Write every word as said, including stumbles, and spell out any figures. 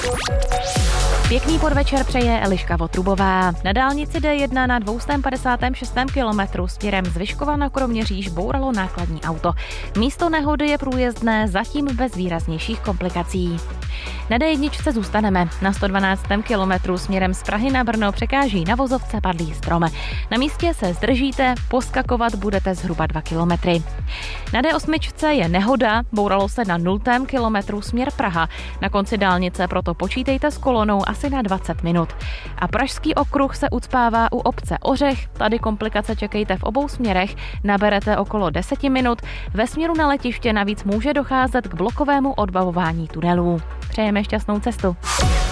Pěkný podvečer přeje Eliška Votrubová. Na dálnici D jedna na dvě stě padesát šest kilometrů směrem z Vyškova na Kroměříž bouralo nákladní auto. Místo nehody je průjezdné, zatím bez výraznějších komplikací. Na D jedna zůstaneme. Na sto dvanáct kilometrů směrem z Prahy na Brno překáží na vozovce padlý strom. Na místě se zdržíte, poskakovat budete zhruba dva kilometry. Na D osm je nehoda, bouralo se na nultém kilometru směr Praha. Na konci dálnice proto počítejte s kolonou asi na dvacet minut. A Pražský okruh se ucpává u obce Ořech, tady komplikace čekejte v obou směrech, naberete okolo deset minut, ve směru na letiště navíc může docházet k blokovému odbavování tunelů. Přejeme šťastnou cestu.